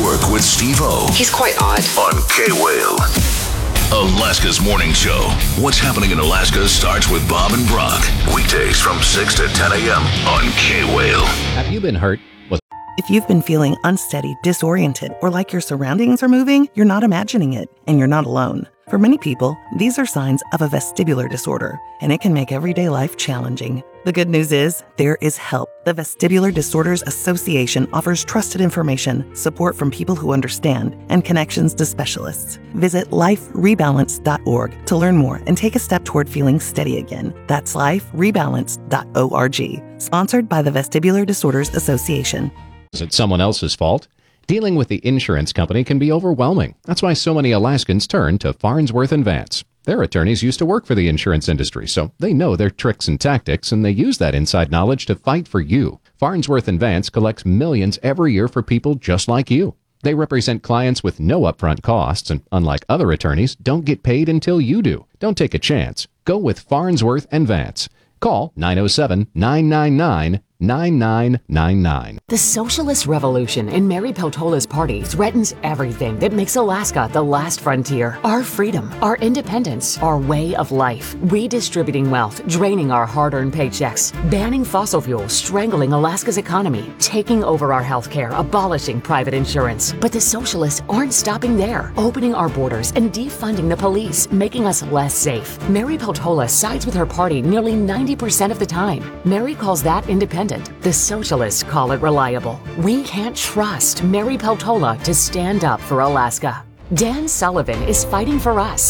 Network with Steve-O. He's quite odd. On K-Whale. Alaska's Morning Show. What's happening in Alaska starts with Bob and Brock. Weekdays from 6 to 10 a.m. on K-Whale. Have you been hurt? If you've been feeling unsteady, disoriented, or like your surroundings are moving, you're not imagining it, and you're not alone. For many people, these are signs of a vestibular disorder, and it can make everyday life challenging. The good news is, there is help. The Vestibular Disorders Association offers trusted information, support from people who understand, and connections to specialists. Visit liferebalance.org to learn more and take a step toward feeling steady again. That's liferebalance.org. Sponsored by the Vestibular Disorders Association. Is it someone else's fault? Dealing with the insurance company can be overwhelming. That's why so many Alaskans turn to Farnsworth & Vance. Their attorneys used to work for the insurance industry, so they know their tricks and tactics, and they use that inside knowledge to fight for you. Farnsworth & Vance collects millions every year for people just like you. They represent clients with no upfront costs, and unlike other attorneys, don't get paid until you do. Don't take a chance. Go with Farnsworth & Vance. Call 907-999-9999. The socialist revolution in Mary Peltola's party threatens everything that makes Alaska the last frontier. Our freedom, our independence, our way of life. Redistributing wealth, draining our hard-earned paychecks, banning fossil fuels, strangling Alaska's economy, taking over our health care, abolishing private insurance. But the socialists aren't stopping there. Opening our borders and defunding the police, making us less safe. Mary Peltola sides with her party nearly 90% of the time. Mary calls that independent. The socialists call it reliable. We can't trust Mary Peltola to stand up for Alaska. Dan Sullivan is fighting for us.